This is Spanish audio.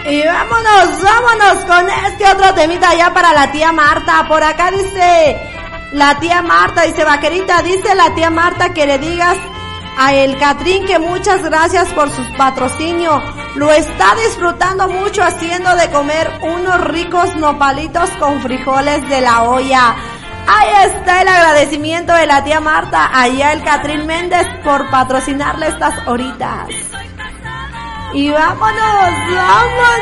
Y vámonos con este otro temita ya para la tía Marta. Por acá dice la tía Marta, dice vaquerita, dice la tía Marta que le digas a el Catrín que muchas gracias por sus patrocinios. Lo está disfrutando mucho haciendo de comer unos ricos nopalitos con frijoles de la olla. Ahí está el agradecimiento de la tía Marta, allá el Catrín Méndez por patrocinarle estas horitas. Y vámonos.